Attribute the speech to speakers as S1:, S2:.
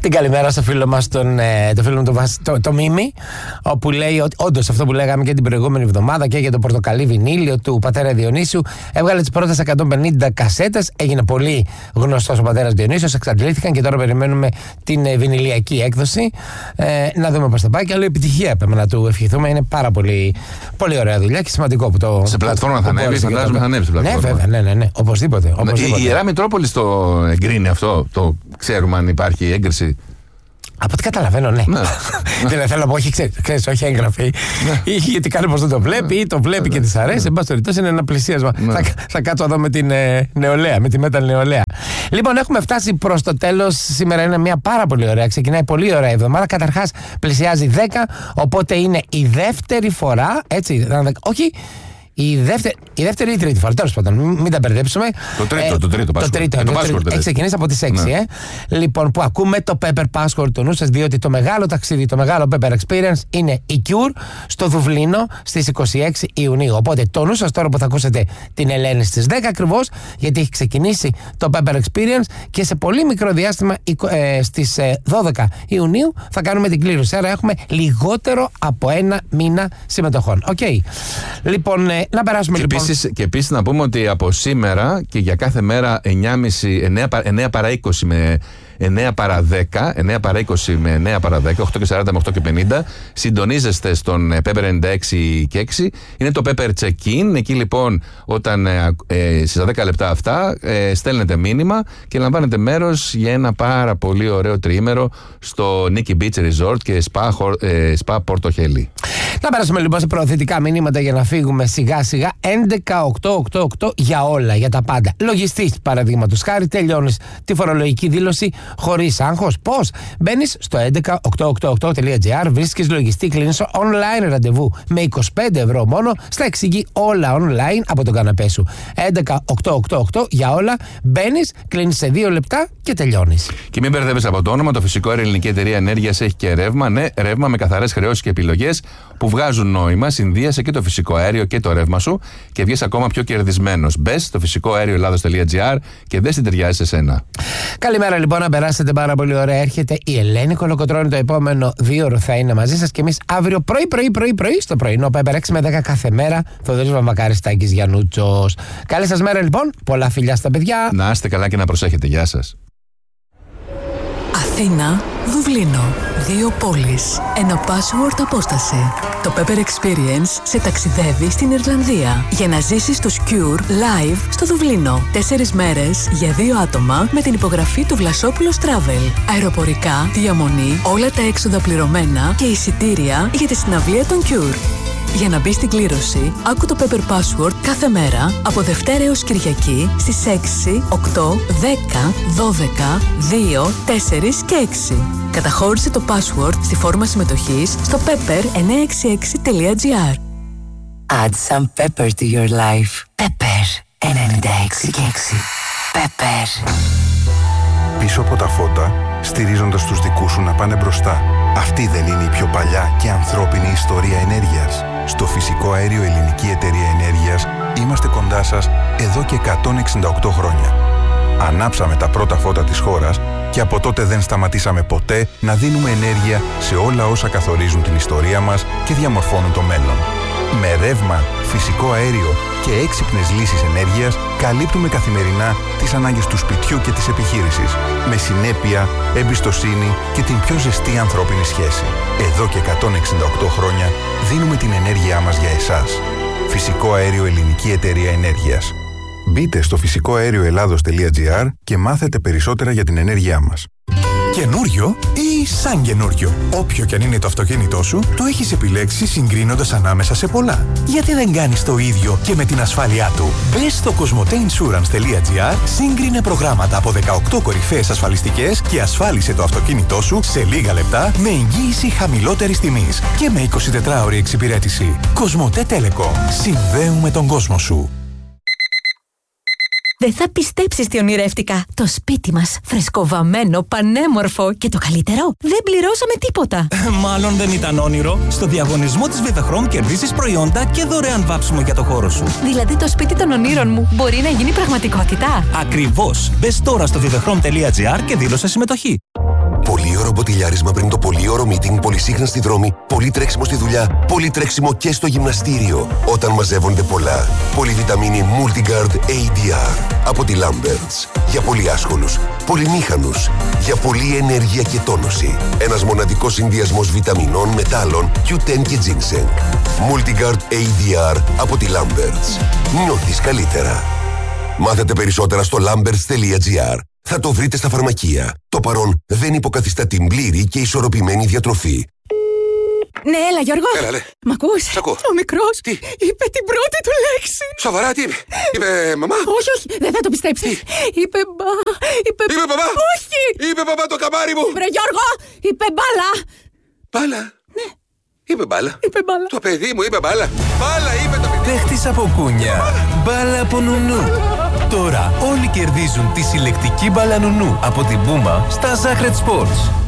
S1: την καλημέρα στο φίλο μας, το φίλο μου το Μίμη, όπου λέει ότι όντως αυτό που λέγαμε και την προηγούμενη εβδομάδα και για το πορτοκαλί βινίλιο του πατέρα Διονύσιου. Έβγαλε τις πρώτες 150 κασέτες, έγινε πολύ γνωστός ο πατέρας Διονύσιος, εξαντλήθηκαν και τώρα περιμένουμε την βινιλιακή έκδοση. Να δούμε πώς θα πάει. Και άλλο επιτυχία πρέπει να του ευχηθούμε. Είναι πάρα πολύ, πολύ ωραία δουλειά και σημαντικό που το.
S2: Σε πλατφόρμα θα ανέβει, φαντάζομαι θα ανέβει σε πλατφόρμα.
S1: Ναι, βέβαια, ναι. Οπωσδήποτε.
S2: Η Ιερά Μητρόπολη το εγκρίνει αυτό, το ξέρουμε αν υπάρχει έγκριση.
S1: Από ό,τι καταλαβαίνω, ναι. Δεν θέλω να πω, ξέρεις, όχι έγγραφη. Γιατί κάνει πως δεν το βλέπει ή το βλέπει και της αρέσει. Εν πάση περιπτώσει, είναι ένα πλησίασμα. Θα κάτσω εδώ με την νεολαία, με τη Metal νεολαία. Λοιπόν, έχουμε φτάσει προς το τέλος. Σήμερα είναι μια πάρα πολύ ωραία. Ξεκινάει πολύ ωραία εβδομάδα. Καταρχάς, πλησιάζει 10, οπότε είναι η δεύτερη φορά. Έτσι, όχι. Η δεύτερη ή η τρίτη φορά, τέλος πάντων, μην τα μπερδέψουμε.
S2: Το τρίτο password.
S1: Έχει ξεκινήσει από τις 6. Λοιπόν, που ακούμε το Pepper Password του νου σας, διότι το μεγάλο ταξίδι, το μεγάλο Pepper Experience είναι η Cure στο Δουβλίνο στις 26 Ιουνίου. Οπότε το νου σας τώρα που θα ακούσετε την Ελένη στις 10 ακριβώς, γιατί έχει ξεκινήσει το Pepper Experience και σε πολύ μικρό διάστημα στις 12 Ιουνίου θα κάνουμε την κλήρωση. Άρα έχουμε λιγότερο από ένα μήνα συμμετοχών. Okay. Λοιπόν, να περάσουμε λοιπόν.
S2: Και επίσης να πούμε ότι από σήμερα και για κάθε μέρα 9 παρά 20 με 9 παρά 10, 9 παρά 20 με 9 παρά 10, 8 και 40 με 8 και 50, συντονίζεστε στον Pepper 96 και 6. Είναι το Pepper Check-in. Εκεί λοιπόν, όταν στις 10 λεπτά αυτά, στέλνετε μήνυμα και λαμβάνετε μέρος για ένα πάρα πολύ ωραίο τριήμερο στο Nikki Beach Resort και Spa Porto Heli.
S1: Να περάσουμε λοιπόν σε προωθητικά μηνύματα για να φύγουμε σιγά σιγά. 11.888 για όλα, για τα πάντα. Λογιστής, παραδείγματος χάρη, τελειώνεις τη φορολογική δήλωση χωρίς άγχος. Πώς? Μπαίνεις στο 11.888.gr, βρίσκεις λογιστή, κλείνεις online ραντεβού με 25 ευρώ μόνο, στα εξηγεί όλα online από τον καναπέ σου. 11.888 για όλα, μπαίνεις, κλείνεις σε 2 λεπτά και τελειώνεις.
S2: Και μην μπερδεύεις από το όνομα, το Φυσικό Αέριο Ελληνική Εταιρεία Ενέργειας έχει και ρεύμα. Ναι, ρεύμα με καθαρές χρεώσεις και επιλογές που βγάζουν νόημα. Συνδύασε και το φυσικό αέριο και το ρεύμα σου και βγες ακόμα πιο κερδισμένος. Μπες στο φυσικοαέρioελλάδος.gr και δες τι ταιριάζει σε σένα.
S1: Καλημέρα λοιπόν, να περάσετε πάρα πολύ ωραία. Έρχεται η Ελένη Κολοκοτρώνη, το επόμενο 2 ώρο θα είναι μαζί σας και εμείς αύριο πρωί στο πρωινό Pepper 6 με 10 κάθε μέρα. Θοδωρής Βαμβακάρης, Τάκης Γιαννούτσος. Καλή σας μέρα λοιπόν, πολλά φιλιά στα παιδιά.
S2: Να είστε καλά και να προσέχετε. Γεια σας.
S3: Αθήνα, Δουβλίνο. 2 πόλεις. Ένα password απόσταση. Το Pepper Experience σε ταξιδεύει στην Ιρλανδία για να ζήσεις το Cure live στο Δουβλίνο. 4 μέρες για 2 άτομα με την υπογραφή του Βλασόπουλος Travel. Αεροπορικά, διαμονή, όλα τα έξοδα πληρωμένα και εισιτήρια για τη συναυλία των Cure. Για να μπει στην κλήρωση, άκου το Pepper Password κάθε μέρα από Δευτέρα έως Κυριακή στις 6, 8, 10, 12, 2, 4 και 6. Καταχώρησε το password στη φόρμα συμμετοχής στο pepper966.gr.
S4: Add some pepper to your life. Pepper 96 και 6. Pepper.
S5: Πίσω από τα φώτα, στηρίζοντας τους δικούς σου να πάνε μπροστά. Αυτή δεν είναι η πιο παλιά και ανθρώπινη ιστορία ενέργειας? Στο Φυσικό Αέριο Ελληνική Εταιρεία Ενέργειας είμαστε κοντά σας εδώ και 168 χρόνια. Ανάψαμε τα πρώτα φώτα της χώρας και από τότε δεν σταματήσαμε ποτέ να δίνουμε ενέργεια σε όλα όσα καθορίζουν την ιστορία μας και διαμορφώνουν το μέλλον. Με ρεύμα, φυσικό αέριο και έξυπνες λύσεις ενέργειας καλύπτουμε καθημερινά τις ανάγκες του σπιτιού και της επιχείρησης. Με συνέπεια, εμπιστοσύνη και την πιο ζεστή ανθρώπινη σχέση. Εδώ και 168 χρόνια δίνουμε την ενέργειά μας για εσάς. Φυσικό Αέριο Ελληνική Εταιρεία Ενέργειας. Μπείτε στο φυσικοαέρioελλάδος.gr και μάθετε περισσότερα για την ενέργειά μας.
S6: Καινούριο ή σαν καινούριο? Όποιο κι αν είναι το αυτοκίνητό σου, το έχεις επιλέξει συγκρίνοντας ανάμεσα σε πολλά. Γιατί δεν κάνεις το ίδιο και με την ασφάλειά του? Μπες στο cosmoteinsurance.gr, σύγκρινε προγράμματα από 18 κορυφαίες ασφαλιστικές και ασφάλισε το αυτοκίνητό σου σε λίγα λεπτά με εγγύηση χαμηλότερης τιμής και με 24ωρη εξυπηρέτηση. Cosmote Telecom. Συνδέουμε τον κόσμο σου.
S7: Δεν θα πιστέψεις τι ονειρεύτηκα. Το σπίτι μας, φρεσκοβαμμένο, πανέμορφο και το καλύτερο, δεν πληρώσαμε τίποτα.
S8: Μάλλον δεν ήταν όνειρο. Στο διαγωνισμό της Vivechrome κερδίσεις προϊόντα και δωρεάν βάψιμο για το χώρο σου.
S7: Δηλαδή το σπίτι των ονείρων μου μπορεί να γίνει πραγματικότητα.
S8: Ακριβώς. Μπες τώρα στο vivechrome.gr και δήλωσε συμμετοχή.
S9: Πολύ ωραίο μποτιλιάρισμα πριν το πολύ ωραίο meeting, πολύ σύγχρονη στη δρόμη, πολύ τρέξιμο στη δουλειά, πολύ τρέξιμο και στο γυμναστήριο. Όταν μαζεύονται πολλά. Πολυβιταμίνη Multigard ADR από τη Lamberts. Για πολύ άσχολους, πολυμήχανους, για πολλή ενέργεια και τόνωση. Ένας μοναδικός συνδυασμός βιταμινών, μετάλλων, Q10 και ginseng. Multigard ADR από τη Lamberts. Νιώθεις καλύτερα. Μάθετε περισσότερα στο lamberts.gr. Θα το βρείτε στα φαρμακεία. Το παρόν δεν υποκαθιστά την πλήρη και ισορροπημένη διατροφή.
S7: Ναι, έλα Γιώργο.
S10: Έλα, λέ.
S7: Μ' ακούς?
S10: Σ' ακούω.
S7: Ο μικρός
S10: Τι?
S7: είπε την πρώτη του λέξη.
S10: Σοβαρά, τι είπε? Είπε μαμά?
S7: Όχι, όχι, δεν θα το πιστέψεις. Είπε
S10: Είπε μπαμπά?
S7: Όχι.
S10: Είπε μπαμπά το καμάρι μου.
S7: Βρε Γιώργο, είπε μπάλα.
S10: Μπάλα?
S7: Ναι.
S10: Είπε μπάλα.
S7: Είπε μπάλα.
S10: Το παιδί μου είπε μπάλα. Μπάλα είπε το παιδί.
S6: Παίχτης από κούνια, μπάλα από νουνού. Τώρα όλοι κερδίζουν τη συλλεκτική μπάλα νουνού από την Puma στα Zachret Sports.